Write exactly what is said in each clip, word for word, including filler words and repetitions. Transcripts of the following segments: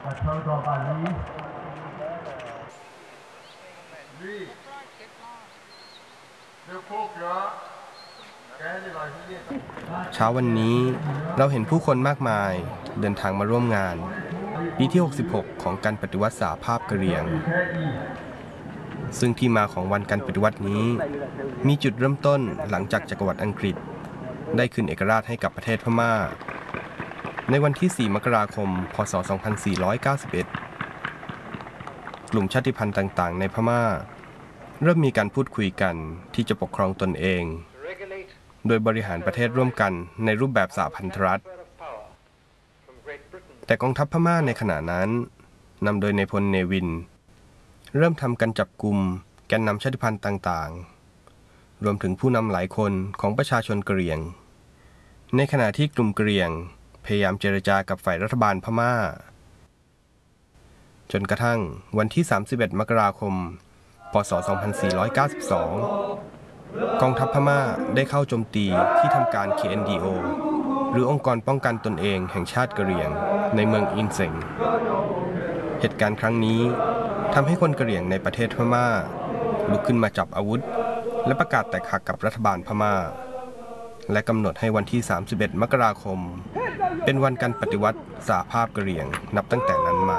เช้าวันนี้เราเห็นผู้คนมากมายเดินทางมาร่วมงานปีที่หกสิบหกของการปฏิวัติสหภาพกะเหรี่ยงซึ่งที่มาของวันการปฏิวัตินี้มีจุดเริ่มต้นหลังจากจักรวรรดิอังกฤษได้คืนเอกราชให้กับประเทศพม่าในวันที่สี่มกราคมพ.ศ. สองพันสี่ร้อยเก้าสิบเอ็ดกลุ่มชาติพันธุ์ต่างๆในพม่าเริ่มมีการพูดคุยกันที่จะปกครองตนเองโดยบริหารประเทศร่วมกันในรูปแบบสหพันธรัฐแต่กองทัพพม่าในขณะนั้นนำโดยนายพลเนวินเริ่มทำการจับกุมแกนนำชาติพันธุ์ต่างๆรวมถึงผู้นำหลายคนของประชาชนกะเหรี่ยงในขณะที่กลุ่มกะเหรี่ยงพยายามเจรจากับฝ่ายรัฐบาลพม่าจนกระทั่งวันที่สามสิบเอ็ดมกราคมพ.ศ. สองพันสี่ร้อยเก้าสิบสองกองทัพพม่าได้เข้าโจมตีที่ทำการ เค เอ็น ดี โอ หรือองค์กรป้องกันตนเองแห่งชาติกะเหรี่ยงในเมืองอินเซงเหตุการณ์ครั้งนี้ทำให้คนกะเหรี่ยงในประเทศพม่าลุกขึ้นมาจับอาวุธและประกาศแตกหักกับรัฐบาลพม่าและกำหนดให้วันที่สามสิบเอ็ดมกราคมเป็นวันการปฏิวัติสหภาพกะเหรี่ยงนับตั้งแต่นั้นมา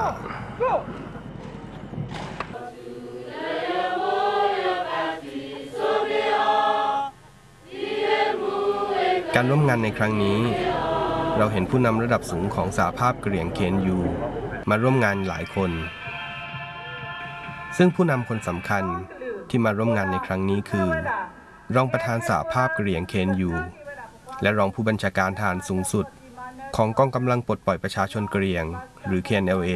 การร่วมงานในครั้งนี้เราเห็นผู้นำระดับสูงของสหภาพกะเหรี่ยง เค เอ็น ยู มาร่วมงานหลายคนซึ่งผู้นำคนสำคัญที่มาร่วมงานในครั้งนี้คือรองประธานสหภาพกะเหรี่ยง เค เอ็น ยู และรองผู้บัญชาการทหารสูงสุดของกองกำลังปลดปล่อยประชาชนกะเหรี่ยงหรือ เค เอ็น แอล เอ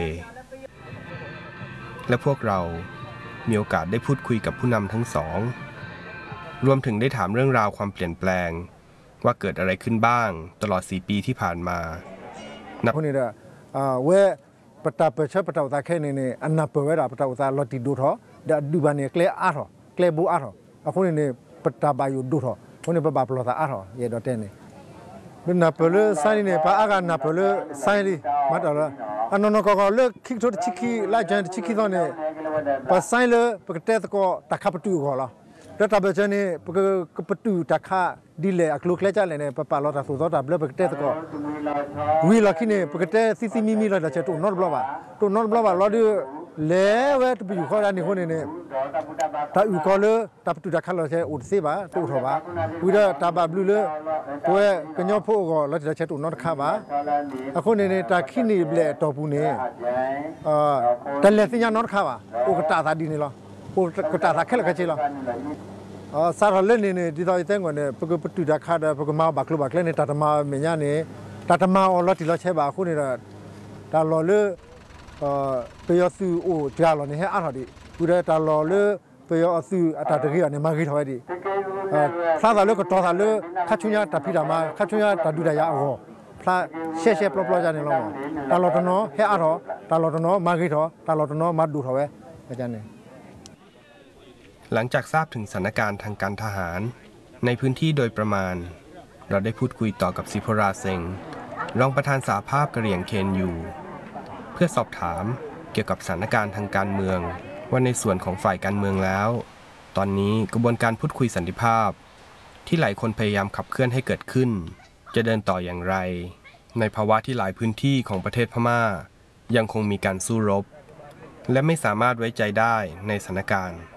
และพวกเรามีโอกาสได้พูดคุยกับผู้นำทั้งสองรวมถึงได้ถามเรื่องราวความเปลี่ยนแปลงว่าเกิดอะไรขึ้นบ้างตลอดสี่ปีที่ผ่านมานับคนนี้ละเวปตาเปชปตาอุตาแค่นี้อันนับเปเวราปตาอุตาลอติดูทอเดดูบานี่เคลอาร์ทอเคลบูอาร์ทอคนนี้ปตาบายุดูทอคนนี้ปบาปลอตาอาร์ทอเยดอเตนี่เป็นนับเปลือไซนี่ปะอากานับเปลือไซนี่มาตลอดอันนั้นก็ก็เลิกคิกทุกชิคีไล่จันชิคีตอนนี้ปะไซเลยปกติก็ตะขับประตูก็ละแล้วตาเบชนี่ปกติประตูตะขาดีเลยอักลุกเล่จันเลยเนี่ยปะปะลอตาสุดตาเบลปกติก็วิลาคินี่ปกติซิซิมิมิลาจะเช็ดตัวนอร์บลาวาตัวนอร์บลาวาลอดีเล่เวทไปอยู่ข้อด้านนี้คนนี้ตาอยู่ข้อเลยตาประตูตะขาเราใช้อุดซีบะตัวทบะวิลาตาบาบลูเลยตัวกันยอพูก็เราจะเช็ดตัวนอร์ข้าบะอะคนนี้ตาคินี่เบลตัวผู้นี้เอ่อแต่เลสิญานอร์ข้าบะโอ้ก็ตาตาดีนี่หรอโอ้ก็ตาตาแค่ละก็เจล่ะอ๋อสารเล่นนี่ดีต่ออีเต็งก่อนเนี่ยปกติจะขาดปกมาบักลุบักเล่นในตาตมาเมียนี่ตาตมาอ๋อลอติลอใช่บ่าคู่นี่ละตาลอเลเอ่อเปียสูโอ้จาลอนี่ให้อ่านดิกูได้ตาลอเลเปียสูอัตตะกี้อันนี้มากี่ถอยดิเอ่อซาซาเลก็ตอซาเลคัชุญญาตาพิดามาคัชุญญาตาดูดายาอ๋อพระเช่ๆปลอๆจานี่ลอตาลอตนอให้อ่านตาลอตนอมากี่ถอตาลอตนอมาดูถอเว้อาจารย์นี่หลังจากทราบถึงสถานการณ์ทางการทหารในพื้นที่โดยประมาณเราได้พูดคุยต่อกับซิโพราเซงรองประธานสหภาพกะเหรี่ยง เค เอ็น ยู เพื่อสอบถามเกี่ยวกับสถานการณ์ทางการเมืองว่าในส่วนของฝ่ายการเมืองแล้วตอนนี้กระบวนการพูดคุยสันติภาพที่หลายคนพยายามขับเคลื่อนให้เกิดขึ้นจะเดินต่ออย่างไรในภาวะที่หลายพื้นที่ของประเทศพม่ายังคงมีการสู้รบและไม่สามารถไว้ใจได้ในสถานการณ์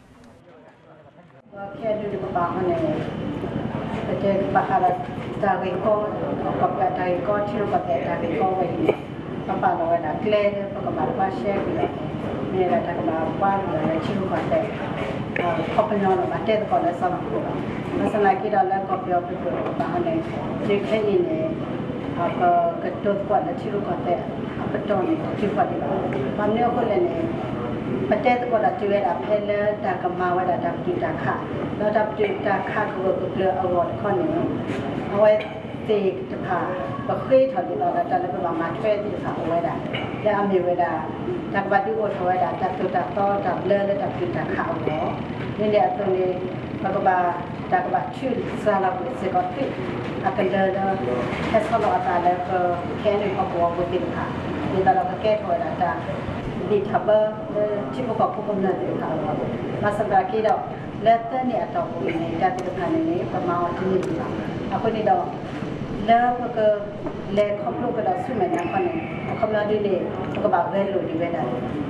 แค่ดูดีกว่าบางคนเนี่ยแต่เจอบางอะไรจากเรื่องก็กับการไทยก็ที่เราแบบจากเรื่องก็ไว้ปะปะเราไว้นะเคลียร์ปะกับมาว่าแชร์กันเนี่ยเราทำมาว่าเราที่เราแบบเขาเป็นนอนมาเทศก่อนแล้วสมัครแล้วสมัยที่เราแล้วก็เปียวไปดูบางเนี่ยเด็กแค่นี้เนี่ยก็กระโดดก่อนแล้วที่เราแบบอัปโตนี่ที่ว่าดีบางเนี่ยคนเลยเนี่ยประเทศก็ดัดจุเวดาเพลดากมาว่าดับจุดาขาแล้วดับจุดาขาก็เปลืออวอร์ดข้อนี้เอาไว้ตีจะผ่าบะคุยถอดดีเราจะเลยเป็นมาช่วยที่จะผ่าเอาไว้ได้และอเมริกาจากบัดดี้โอทไว้ได้จากจุดาโตจากเลือดจากจุดาขาเอาไว้นี่เนี่ยตรงนี้มันก็มาจากบัดชื่อสารบุษกอติอาการเดินแค่สโลอัตราแล้วก็แค่ในครอบครัวก็ติดผ่ามีตลอดก็แก้ถอยนะจ๊ะดีทับเบอร์ที่ประกอบผู้กำเนิดอยู่ค่ะมาสัปดาห์ที่เราเลือดเนี่ยต่อไปในการติดพันนี้ประมาณที่นี่ค่ะเอาคนนี้เราเลิกก็เล่นครอบครัวก็เราสู้เหมือนกันคนนึงคำนวณดีเลยก็แบบเวลูดีเวลา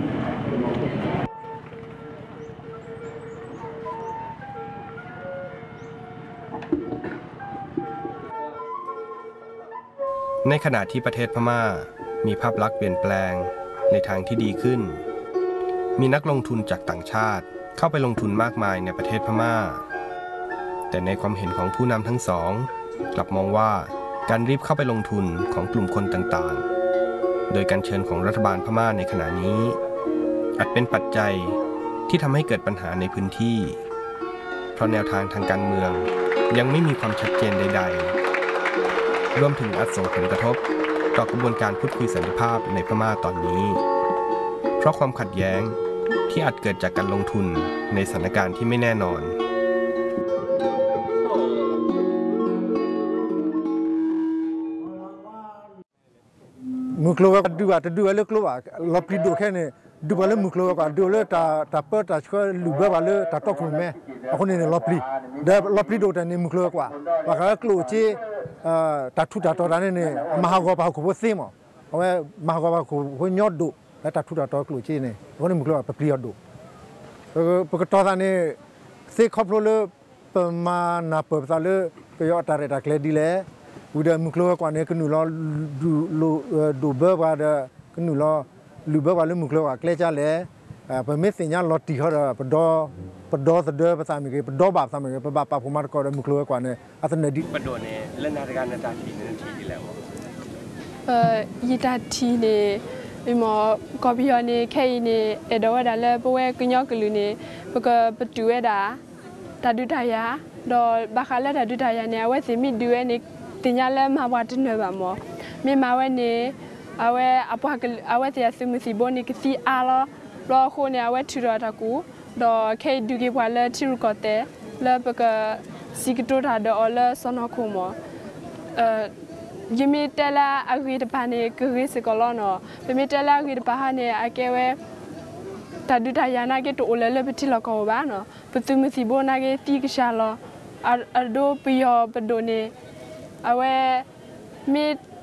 ในขณะที่ประเทศพม่ามีภาพลักษณ์เปลี่ยนแปลงในทางที่ดีขึ้นมีนักลงทุนจากต่างชาติเข้าไปลงทุนมากมายในประเทศพม่าแต่ในความเห็นของผู้นำทั้งสองกลับมองว่าการรีบเข้าไปลงทุนของกลุ่มคนต่างๆโดยการเชิญของรัฐบาลพม่าในขณะนี้อาจเป็นปัจจัยที่ทำให้เกิดปัญหาในพื้นที่เพราะแนวทางทางการเมืองยังไม่มีความชัดเจนใดๆรวมถึงอาจส่งผลกระทบต่อกระบวนการพูดคุยสันติภาพในพม่าตอนนี้เพราะความขัดแย้งที่อาจเกิดจากการลงทุนในสถานการณ์ที่ไม่แน่นอนมุกโลกดูว่าดูอะไรกลัวลบปีดูแค่นี้ดูว่าเลยมุกโลกดูเลยตาตาเปิดตาช่วยลูบว่าเลยตาตกลงแม่คนนี้เนี่ยลบปีเดี๋ยวลบปีดูแต่เนี่ยมุกโลกว่าว่าเขากลัวที่เอ่อตาทุตาตัวนั้นเนี่ยมหากรรมเขาบอกซิมั้งเอาไว้มหากรรมเขาหัวยอดดูแล้วตาทุตาตัวกลัวที่เนี่ยคนนี้มุกโลกเป็นปียอดดูเพราะเพราะตัวนั้นเนี่ยเสกครอบครัวเลยประมาณนับเปิดซาเลยไปยอดตาเรตาเคลดีเลยอุดมมุกโลกว่าเนี่ยก็หนูรอดูดูดูเบอร์ว่าเด้อก็หนูรอลูเบอร์ว่าเลยมุกโลกว่าเคลจ้าเลยอ่าเป็นเมสเซนยาลอตตีเขาเด้อปดอปดอสเด้อภาษาอังกฤษปดอบาภาษาอังกฤษปบาปาพมาร์ก็มุกโลกว่าเนี่ยอัตเนดิปดอเนี่ยเล่นนาฬิกานาฬิกาทีนึงทีที่แล้วเอ่อยีตาทีเนี่ยมีหมอกอบิยอเนี่ยแค่เนี่ยเอดว่าดาเลปเวกญอกลุเนี่ยปกปตูเอดาตาดุทายาดอบาคาเลตาดุทายาเนี่ยว่าสิมีดูเอเนี่ยติญาเลมาวัดเนบามอมีมาเวเนี่ยเอาไว้อปะกเอาไว้ที่สมุสิบนี่ก็สิอาลรอคนเนี่ยเอาไว้ทุรตะกูดอแค่ดูกี่วันเลยที่รู้ก็แต่แล้วปกสิกตัวดอเลสนอคุมเอ่อยิมิเตลาอากิดปานี่คือสิกลอนอเป็นมิเตลาอากิดปาเนี่ยอาเกเวตาดูทายานาเกตัวเลเลไปที่ละก็บ้านเนาะปตุมุสิบนาเกตีกชาลออาโดปิยอปโดเนเอาไว้มี